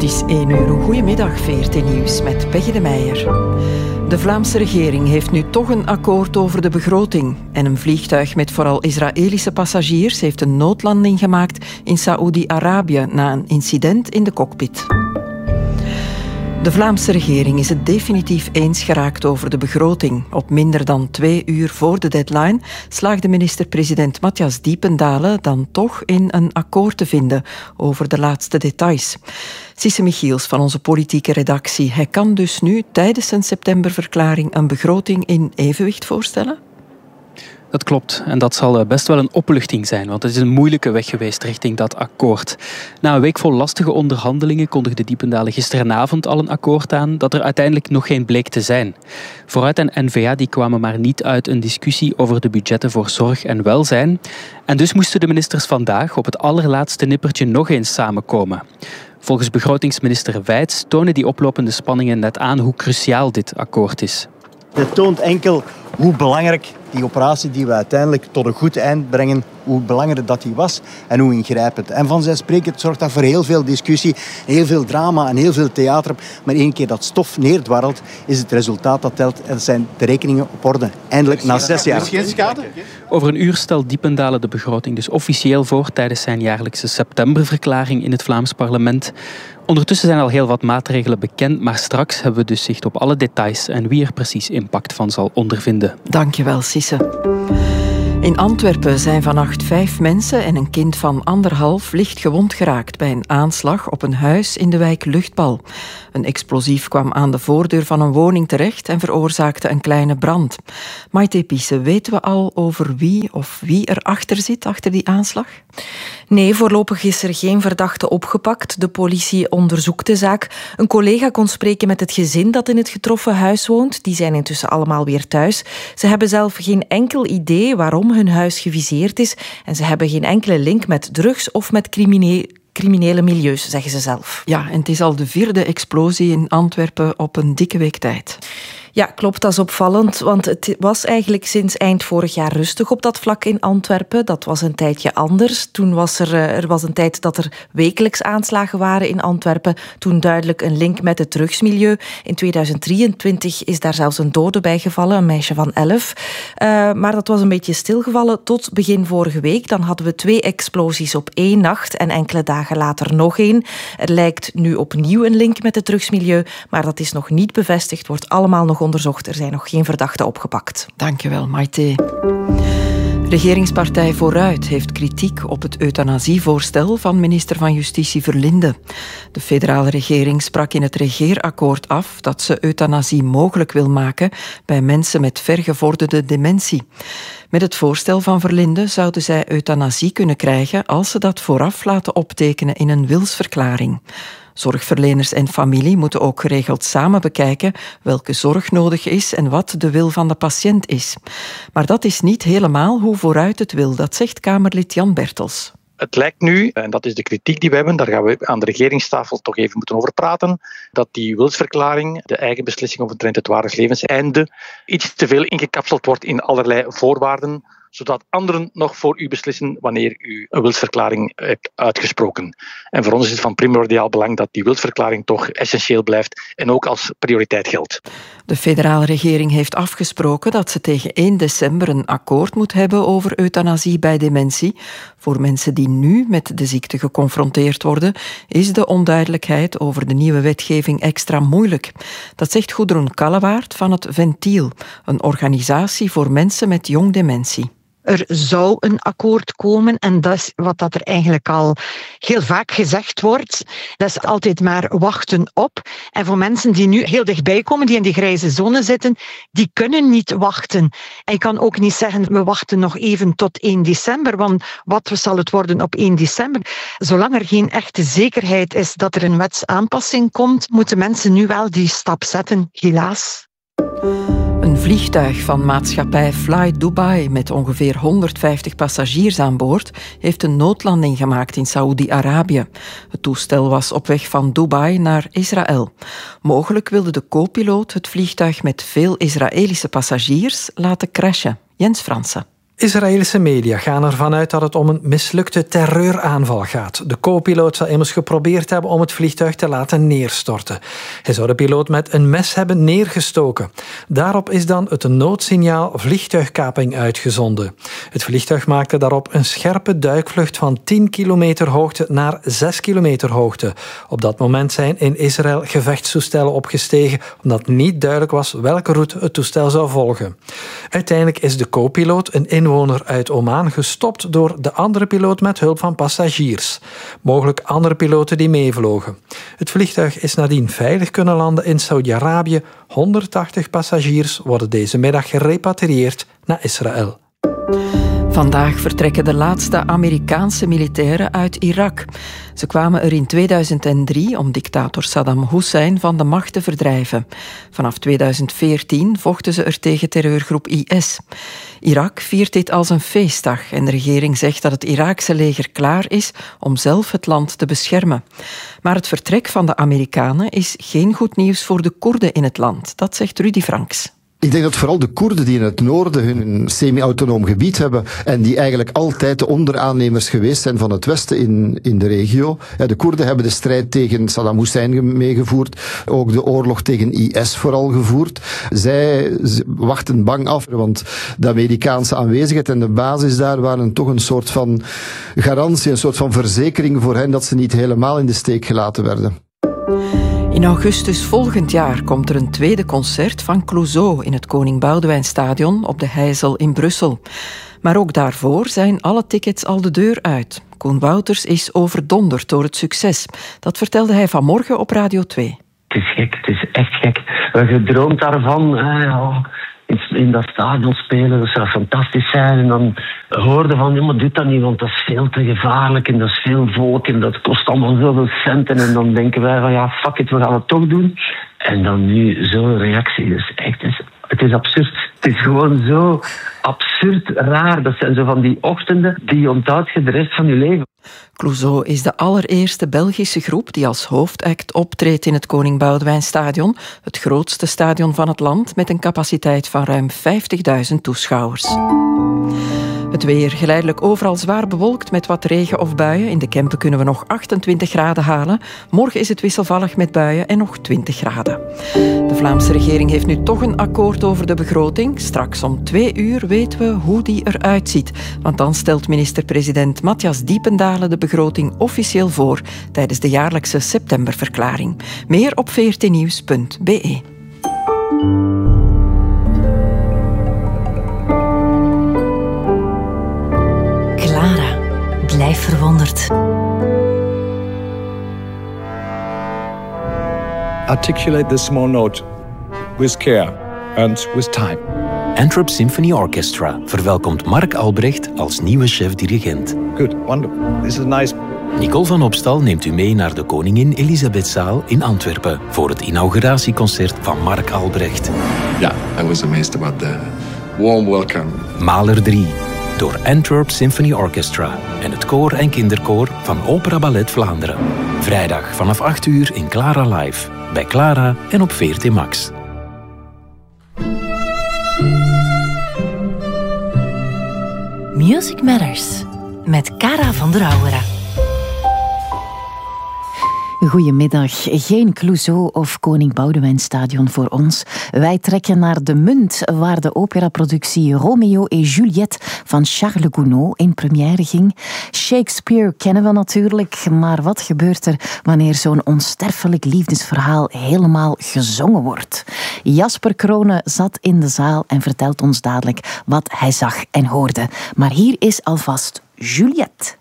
Het is 1 uur. Goedemiddag, VRT Nieuws met Peggy de Meijer. De Vlaamse regering heeft nu toch een akkoord over de begroting. En een vliegtuig met vooral Israëlische passagiers heeft een noodlanding gemaakt in Saoedi-Arabië na een incident in de cockpit. De Vlaamse regering is het definitief eens geraakt over de begroting. Op minder dan 2 uur voor de deadline slaagde minister-president Matthias Diependalen dan toch in een akkoord te vinden over de laatste details. Sisse Michiels van onze politieke redactie. Hij kan dus nu tijdens zijn septemberverklaring een begroting in evenwicht voorstellen? Dat klopt. En dat zal best wel een opluchting zijn, want het is een moeilijke weg geweest richting dat akkoord. Na een week vol lastige onderhandelingen kondigde Diependalen gisteravond al een akkoord aan dat er uiteindelijk nog geen bleek te zijn. Vooruit en N-VA die kwamen maar niet uit een discussie over de budgetten voor zorg en welzijn. En dus moesten de ministers vandaag op het allerlaatste nippertje nog eens samenkomen. Volgens begrotingsminister Wijts tonen die oplopende spanningen net aan hoe cruciaal dit akkoord is. Het toont enkel hoe belangrijk die operatie die we uiteindelijk tot een goed eind brengen, hoe belangrijk dat die was en hoe ingrijpend. En vanzelfsprekend zorgt dat voor heel veel discussie, heel veel drama en heel veel theater. Maar één keer dat stof neerdwarrelt, is het resultaat dat telt. En dat zijn de rekeningen op orde. Eindelijk na 6 jaar. Er is geen schade? Over een uur stelt Diependalen de begroting dus officieel voor tijdens zijn jaarlijkse septemberverklaring in het Vlaams parlement. Ondertussen zijn al heel wat maatregelen bekend, maar straks hebben we dus zicht op alle details en wie er precies impact van zal ondervinden. Dankjewel, Sisse. In Antwerpen zijn vannacht 5 mensen en een kind van 1,5 licht gewond geraakt bij een aanslag op een huis in de wijk Luchtbal. Een explosief kwam aan de voordeur van een woning terecht en veroorzaakte een kleine brand. Maite Piesse, weten we al over wie erachter zit, achter die aanslag? Nee, voorlopig is er geen verdachte opgepakt. De politie onderzoekt de zaak. Een collega kon spreken met het gezin dat in het getroffen huis woont. Die zijn intussen allemaal weer thuis. Ze hebben zelf geen enkel idee waarom hun huis geviseerd is. En ze hebben geen enkele link met drugs of met criminele milieus, zeggen ze zelf. Ja, en het is al de 4e explosie in Antwerpen op een dikke week tijd. Ja, klopt, dat is opvallend, want het was eigenlijk sinds eind vorig jaar rustig op dat vlak in Antwerpen. Dat was een tijdje anders. Toen was er was een tijd dat er wekelijks aanslagen waren in Antwerpen. Toen duidelijk een link met het drugsmilieu. In 2023 is daar zelfs een dode bijgevallen, een meisje van 11. Maar dat was een beetje stilgevallen tot begin vorige week. Dan hadden we 2 explosies op 1 nacht en enkele dagen later nog 1. Er lijkt nu opnieuw een link met het drugsmilieu, maar dat is nog niet bevestigd, wordt allemaal nog onderzocht. Er zijn nog geen verdachten opgepakt. Dankjewel, Maite. Regeringspartij Vooruit heeft kritiek op het euthanasievoorstel van minister van Justitie Verlinde. De federale regering sprak in het regeerakkoord af dat ze euthanasie mogelijk wil maken bij mensen met vergevorderde dementie. Met het voorstel van Verlinde zouden zij euthanasie kunnen krijgen als ze dat vooraf laten optekenen in een wilsverklaring. Zorgverleners en familie moeten ook geregeld samen bekijken welke zorg nodig is en wat de wil van de patiënt is. Maar dat is niet helemaal hoe Vooruit het wil, dat zegt Kamerlid Jan Bertels. Het lijkt nu, en dat is de kritiek die we hebben, daar gaan we aan de regeringstafel toch even moeten over praten, dat die wilsverklaring, de eigen beslissing over het ware levenseinde, iets te veel ingekapseld wordt in allerlei voorwaarden, zodat anderen nog voor u beslissen wanneer u een wilsverklaring hebt uitgesproken. En voor ons is het van primordiaal belang dat die wilsverklaring toch essentieel blijft en ook als prioriteit geldt. De federale regering heeft afgesproken dat ze tegen 1 december een akkoord moet hebben over euthanasie bij dementie. Voor mensen die nu met de ziekte geconfronteerd worden, is de onduidelijkheid over de nieuwe wetgeving extra moeilijk. Dat zegt Gudrun Kallewaard van het Ventiel, een organisatie voor mensen met jong dementie. Er zou een akkoord komen en dat is wat dat er eigenlijk al heel vaak gezegd wordt. Dat is altijd maar wachten op. En voor mensen die nu heel dichtbij komen, die in die grijze zone zitten, die kunnen niet wachten. En je kan ook niet zeggen, we wachten nog even tot 1 december, want wat zal het worden op 1 december? Zolang er geen echte zekerheid is dat er een wetsaanpassing komt, moeten mensen nu wel die stap zetten, helaas. Een vliegtuig van maatschappij Fly Dubai met ongeveer 150 passagiers aan boord heeft een noodlanding gemaakt in Saoedi-Arabië. Het toestel was op weg van Dubai naar Israël. Mogelijk wilde de co-piloot het vliegtuig met veel Israëlische passagiers laten crashen. Jens Fransen. Israëlische media gaan ervan uit dat het om een mislukte terreuraanval gaat. De co-piloot zou immers geprobeerd hebben om het vliegtuig te laten neerstorten. Hij zou de piloot met een mes hebben neergestoken. Daarop is dan het noodsignaal vliegtuigkaping uitgezonden. Het vliegtuig maakte daarop een scherpe duikvlucht van 10 kilometer hoogte naar 6 kilometer hoogte. Op dat moment zijn in Israël gevechtstoestellen opgestegen, omdat niet duidelijk was welke route het toestel zou volgen. Uiteindelijk is de co-piloot, een inwoner uit Oman, gestopt door de andere piloot met hulp van passagiers. Mogelijk andere piloten die meevlogen. Het vliegtuig is nadien veilig kunnen landen in Saudi-Arabië. 180 passagiers worden deze middag gerepatrieerd naar Israël. Vandaag vertrekken de laatste Amerikaanse militairen uit Irak. Ze kwamen er in 2003 om dictator Saddam Hussein van de macht te verdrijven. Vanaf 2014 vochten ze er tegen terreurgroep IS. Irak viert dit als een feestdag en de regering zegt dat het Iraakse leger klaar is om zelf het land te beschermen. Maar het vertrek van de Amerikanen is geen goed nieuws voor de Koerden in het land. Dat zegt Rudy Franks. Ik denk dat vooral de Koerden die in het noorden hun semi-autonoom gebied hebben en die eigenlijk altijd de onderaannemers geweest zijn van het westen in de regio. De Koerden hebben de strijd tegen Saddam Hussein meegevoerd, ook de oorlog tegen IS vooral gevoerd. Zij wachten bang af, want de Amerikaanse aanwezigheid en de basis daar waren toch een soort van garantie, een soort van verzekering voor hen dat ze niet helemaal in de steek gelaten werden. In augustus volgend jaar komt er een tweede concert van Clouseau in het Koning Boudewijnstadion op de Heijzel in Brussel. Maar ook daarvoor zijn alle tickets al de deur uit. Koen Wouters is overdonderd door het succes. Dat vertelde hij vanmorgen op Radio 2. Het is gek, het is echt gek. We hebben gedroomd daarvan. In dat stadion spelen, dat zou fantastisch zijn. En dan hoorde van, ja, maar doe dat niet, want dat is veel te gevaarlijk en dat is veel volk en dat kost allemaal zoveel centen. En dan denken wij van, ja, fuck it, we gaan het toch doen. En dan nu zo'n reactie, dus echt, het is absurd. Het is gewoon zo absurd raar. Dat zijn zo van die ochtenden die je onthoudt de rest van je leven. Clouseau is de allereerste Belgische groep die als hoofdact optreedt in het Koning Boudewijnstadion, het grootste stadion van het land met een capaciteit van ruim 50.000 toeschouwers. Het weer geleidelijk overal zwaar bewolkt met wat regen of buien. In de Kempen kunnen we nog 28 graden halen. Morgen is het wisselvallig met buien en nog 20 graden. De Vlaamse regering heeft nu toch een akkoord over de begroting. Straks om 2 uur weten we hoe die eruit ziet. Want dan stelt minister-president Matthias Diependalen de begroting officieel voor tijdens de jaarlijkse septemberverklaring. Meer op vrtnieuws.be. Blijf verwonderd. Articulate the small note with care and with time. Antwerp Symphony Orchestra verwelkomt Mark Albrecht als nieuwe chef-dirigent. Good, wonderful. This is nice. Nicole van Opstal neemt u mee naar de Koningin Elisabethzaal in Antwerpen voor het inauguratieconcert van Mark Albrecht. Ja, I was amazed about the warm welcome. Mahler 3. Door Antwerp Symphony Orchestra en het koor en kinderkoor van Opera Ballet Vlaanderen. Vrijdag vanaf 8 uur in Clara Live, bij Clara en op VRT Max. Music Matters met Cara van der Auwera. Goedemiddag. Geen Clouseau of Koning Boudewijnstadion voor ons. Wij trekken naar de Munt, waar de operaproductie Romeo et Juliette van Charles Gounod in première ging. Shakespeare kennen we natuurlijk, maar wat gebeurt er wanneer zo'n onsterfelijk liefdesverhaal helemaal gezongen wordt? Jasper Kroone zat in de zaal en vertelt ons dadelijk wat hij zag en hoorde. Maar hier is alvast Juliette.